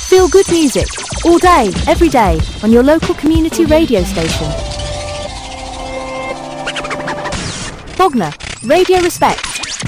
Feel good music, all day, every day, on your local community radio station. Bognor, Radio Respect.